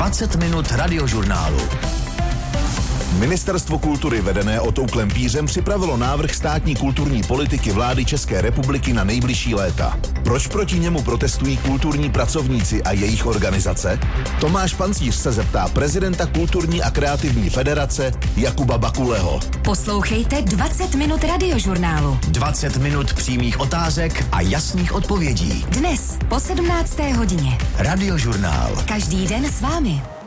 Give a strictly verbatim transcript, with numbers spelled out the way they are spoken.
dvacet minut radiožurnálu. Ministerstvo kultury vedené Otouklem Pířem připravilo návrh státní kulturní politiky vlády České republiky na nejbližší léta. Proč proti němu protestují kulturní pracovníci a jejich organizace? Tomáš Pancíř se zeptá prezidenta Kulturní a kreativní federace Jakuba Bakuleho. Poslouchejte dvacet minut radiožurnálu. dvacet minut přímých otázek a jasných odpovědí. Dnes po sedmnácté hodině. Radiožurnál. Každý den s vámi.